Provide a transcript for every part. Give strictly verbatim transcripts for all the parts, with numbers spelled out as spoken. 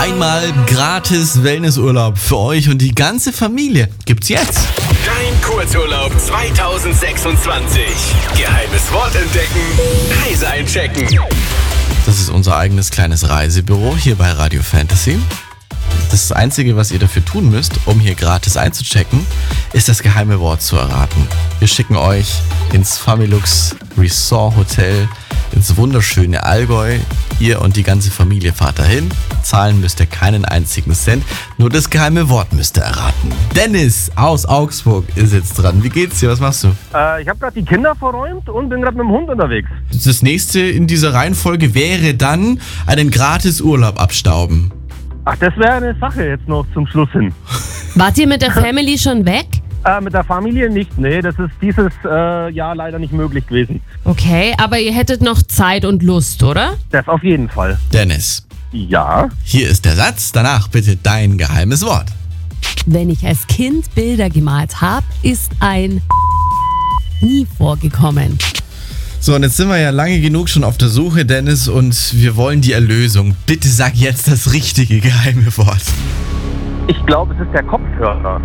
Einmal gratis Wellnessurlaub für euch und die ganze Familie gibt's jetzt. Dein Kurzurlaub zwanzig sechsundzwanzig. Geheimes Wort entdecken, Reise einchecken. Das ist unser eigenes kleines Reisebüro hier bei Radio Fantasy. Das Einzige, was ihr dafür tun müsst, um hier gratis einzuchecken, ist das geheime Wort zu erraten. Wir schicken euch ins Familux Resort Hotel, ins wunderschöne Allgäu. Ihr und die ganze Familie fahrt dahin. Zahlen müsst ihr keinen einzigen Cent, nur das geheime Wort müsst ihr erraten. Dennis aus Augsburg ist jetzt dran. Wie geht's dir? Was machst du? Äh, ich habe gerade die Kinder verräumt und bin gerade mit dem Hund unterwegs. Das nächste in dieser Reihenfolge wäre dann einen gratis Urlaub abstauben. Ach, das wäre eine Sache jetzt noch zum Schluss hin. Wart ihr mit der Family schon weg? Äh, mit der Familie nicht, nee, das ist dieses äh, Jahr leider nicht möglich gewesen. Okay, aber ihr hättet noch Zeit und Lust, oder? Das auf jeden Fall. Dennis, Ja. hier ist der Satz, danach bitte dein geheimes Wort. Wenn ich als Kind Bilder gemalt habe, ist ein nie vorgekommen. So, und jetzt sind wir ja lange genug schon auf der Suche, Dennis, und wir wollen die Erlösung. Bitte sag jetzt das richtige geheime Wort. Ich glaube, es ist der Kopfhörer.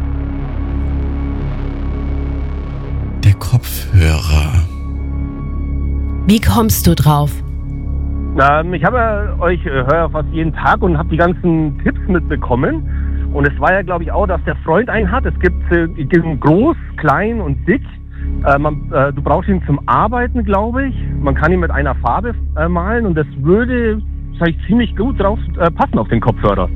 Der Kopfhörer. Wie kommst du drauf? Ähm, ich habe ja euch, äh, höre fast jeden Tag und habe die ganzen Tipps mitbekommen. Und es war ja, glaube ich, auch, dass der Freund einen hat. Es gibt äh, groß, klein und dick. Äh, man, äh, du brauchst ihn zum Arbeiten, glaube ich. Man kann ihn mit einer Farbe äh, malen und das würde, sag ich, ziemlich gut drauf äh, passen auf den Kopfhörer.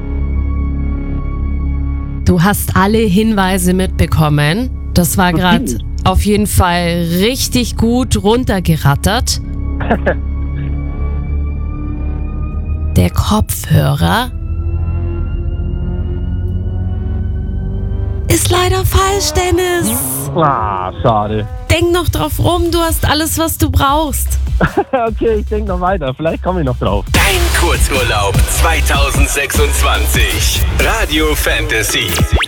Du hast alle Hinweise mitbekommen. Das war gerade auf jeden Fall richtig gut runtergerattert. Der Kopfhörer ist leider falsch, Dennis. Ah, schade. Denk noch drauf rum, du hast alles, was du brauchst. Okay, ich denke noch weiter. Vielleicht komme ich noch drauf. Dein Kurzurlaub zwanzig sechsundzwanzig. Radio Fantasy.